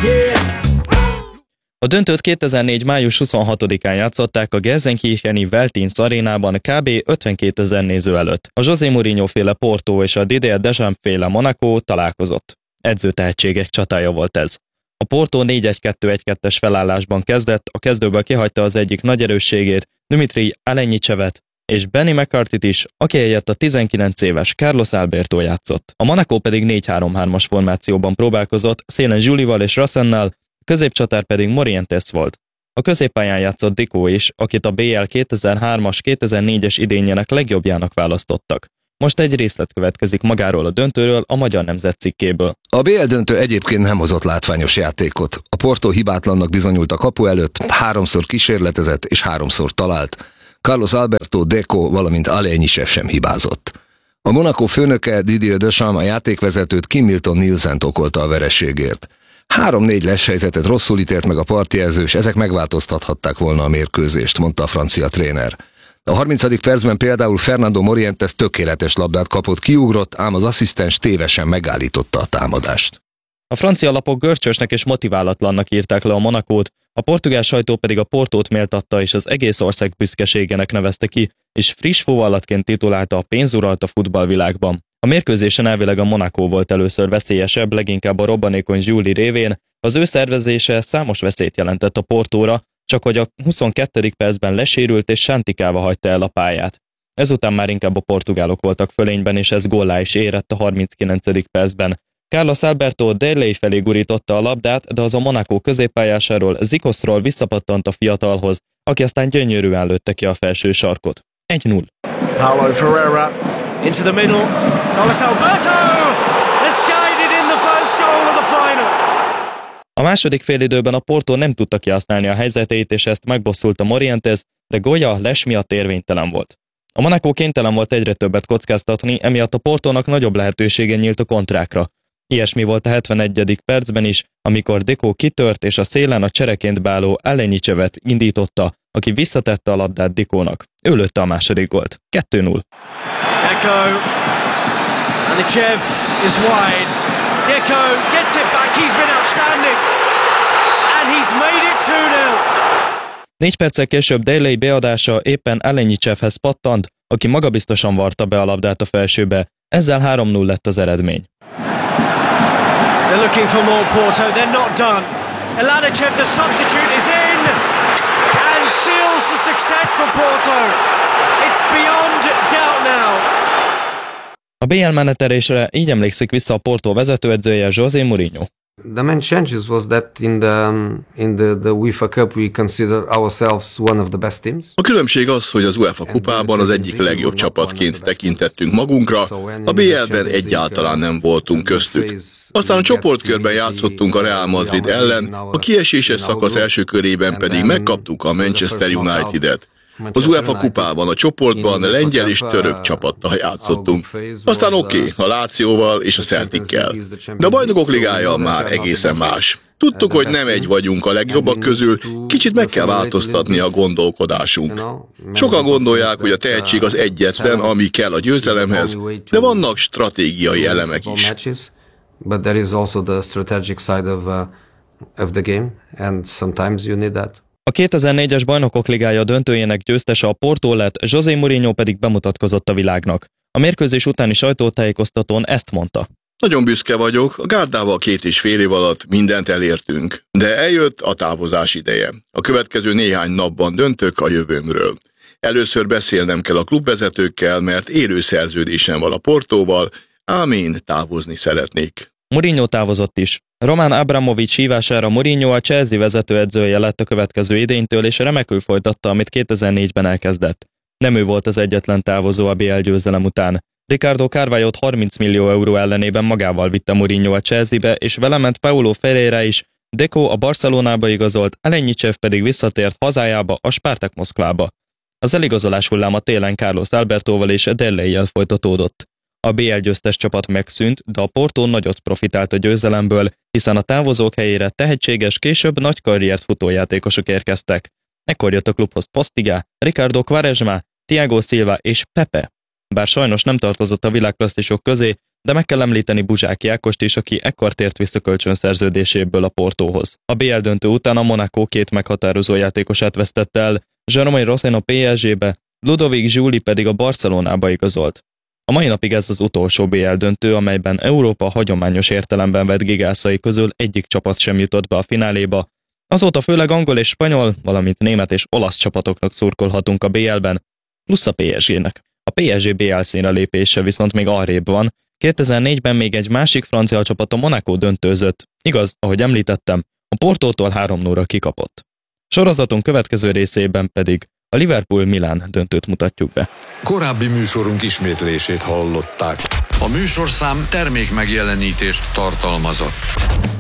A döntőt 2004. május 26-án játszották a Gelsenkircheni Veltins arénában kb. 52 000 néző előtt. A José Mourinho féle Porto és a Didier Deschamps féle Monaco találkozott. Edzőtehetségek csatája volt ez. A Porto 4-1-2-1-2-es felállásban kezdett, a kezdőből kihagyta az egyik nagy erősségét, Dimitri Alenyicsevet, és Benny McCarthyt is, aki helyett a 19 éves Carlos Alberto játszott. A Monaco pedig 4-3-3-as formációban próbálkozott, szélen Julival és Rassennel, a középcsatár pedig Morientes volt. A középpályán játszott Deco is, akit a BL 2003-as 2004-es idényének legjobbjának választottak. Most egy részlet következik magáról a döntőről a Magyar Nemzet cikkéből. A BL döntő egyébként nem hozott látványos játékot. A Porto hibátlannak bizonyult a kapu előtt, 3-szor kísérletezett és 3-szor talált. Carlos Alberto, Deco, valamint Alenyicsev sem hibázott. A Monaco főnöke Didier Deschamps a játékvezetőt Kim Milton Nielsent okolta a vereségért. 3-4 leshelyzetet rosszul ítélt meg a partjelző, és ezek megváltoztathatták volna a mérkőzést, mondta a francia tréner. A 30. percben például Fernando Morientes tökéletes labdát kapott, kiugrott, ám az asszisztens tévesen megállította a támadást. A francia lapok görcsösnek és motiválatlannak írták le a Monacót, a portugál sajtó pedig a Portót méltatta és az egész ország büszkeségének nevezte ki, és friss fuvallatként titulálta a pénz uralta futballvilágban. A mérkőzésen elvileg a Monaco volt először veszélyesebb, leginkább a robbanékony Juli révén, az ő szervezése számos veszélyt jelentett a Portóra, csak hogy a 22. percben lesérült és sántikálva hagyta el a pályát. Ezután már inkább a portugálok voltak fölényben, és ez góllá is érett a 39. percben. Carlos Alberto Delay felé gurította a labdát, de az a Monaco középpályásáról, Zikoszról visszapattant a fiatalhoz, aki aztán gyönyörűen lőtte ki a felső sarkot. 1-0. Paulo Ferreira into the middle. Carlos Alberto has guided in the first goal of the final. A második félidőben a Porto nem tudta kihasználni a helyzeteit, és ezt megbosszulta Morientes, de Goya les miatt érvénytelen volt. A Monaco kénytelen volt egyre többet kockáztatni, emiatt a Portónak nagyobb lehetősége nyílt a kontrákra. Ilyesmi volt a 71. percben is, amikor Deco kitört és a szélen a csereként báló Alenyicsevet indította, aki visszatette a labdát Decónak. Ő lőtte a második gólt. 2-0. Deco. Alenyicsev is wide. Deco gets it back. He's been outstanding. And he's made it 2-0. 4 perccel később Delay beadása éppen Alenyicevhez pattant, aki magabiztosan varta be a labdát a felsőbe. Ezzel 3-0 lett az eredmény. They're looking for more Porto, they're not done. Alenyicsev, the substitute, is in and seals the success for Porto. It's beyond doubt now. A BL menetelésre így emlékszik vissza a Porto vezetőedzője José Mourinho. The main changes was that in the UEFA Cup we consider ourselves one of the best teams. A különbség az, hogy az UEFA kupában az egyik legjobb csapatként tekintettünk magunkra, a BL-ben egyáltalán nem voltunk köztük. Aztán a csoportkörben játszottunk a Real Madrid ellen, a kieséses szakasz első körében pedig megkaptuk a Manchester United-et. Az UEFA kupában a csoportban lengyel és török csapattal játszottunk. Aztán a Lációval és a Celtickel. De a Bajnokok Ligája már egészen más. Tudtuk, hogy nem egy vagyunk a legjobbak közül, kicsit meg kell változtatni a gondolkodásunk. Sokan gondolják, hogy a tehetség az egyetlen, ami kell a győzelemhez, de vannak stratégiai elemek is. But there is also the strategic side of the game, and sometimes you need that. A 2004-es Bajnokok Ligája döntőjének győztese a Porto lett, José Mourinho pedig bemutatkozott a világnak. A mérkőzés utáni sajtótájékoztatón ezt mondta. Nagyon büszke vagyok, a gárdával 2,5 év alatt mindent elértünk, de eljött a távozás ideje. A következő néhány napban döntök a jövőmről. Először beszélnem kell a klubvezetőkkel, mert élő szerződésem van a Portóval, ám én távozni szeretnék. Mourinho távozott is. Roman Abramovich hívására Mourinho a Chelsea vezetőedzője lett a következő idénytől, és remekül folytatta, amit 2004-ben elkezdett. Nem ő volt az egyetlen távozó a BL győzelem után. Ricardo Carvalhot 30 millió euró ellenében magával vitte Mourinho a Chelsea-be, és vele ment Paulo Ferreira is, Deco a Barcelonába igazolt, Alenyicsev pedig visszatért hazájába, a Spartak Moszkvába. Az eligazolás hulláma télen Carlos Albertóval és Delay-jel folytatódott. A BL győztes csapat megszűnt, de a Porto nagyot profitált a győzelemből, hiszen a távozók helyére tehetséges, később nagy karriert futó játékosok érkeztek. Ekkor jött a klubhoz Postiga, Ricardo Quaresma, Thiago Silva és Pepe. Bár sajnos nem tartozott a világklasszisok közé, de meg kell említeni Buzsák Jákost is, aki ekkor tért vissza kölcsönszerződéséből a Portóhoz. A BL döntő után a Monaco 2 meghatározó játékosát vesztette el, Jerome Rosen a PSG-be, Ludovic Giuli pedig a Barcelonába igazolt. A mai napig ez az utolsó BL döntő, amelyben Európa hagyományos értelemben vett gigászai közül egyik csapat sem jutott be a fináléba. Azóta főleg angol és spanyol, valamint német és olasz csapatoknak szurkolhatunk a BL-ben, plusz a PSG-nek. A PSG BL színre lépése viszont még arrébb van. 2004-ben még egy másik francia csapat, a Monaco döntőzött. Igaz, ahogy említettem, a Portótól 3-0-ra kikapott. Sorozatunk következő részében pedig a Liverpool-Milán döntőt mutatjuk be. Korábbi műsorunk ismétlését hallották. A műsorszám termékmegjelenítést tartalmazott.